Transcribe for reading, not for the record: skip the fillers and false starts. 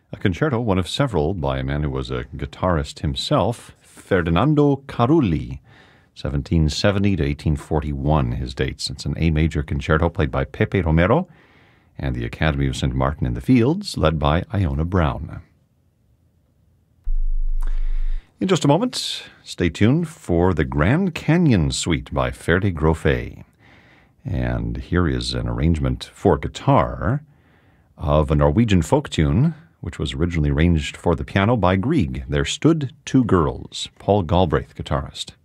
A concerto, one of several by a man who was a guitarist himself, Ferdinando Carulli, 1770 to 1841, his dates. It's an A major concerto played by Pepe Romero and the Academy of St. Martin in the Fields, led by Iona Brown. In just a moment, stay tuned for the Grand Canyon Suite by Ferdi Grofé. And here is an arrangement for guitar of a Norwegian folk tune, which was originally arranged for the piano by Grieg. There Stood Two Girls, Paul Galbraith, guitarist.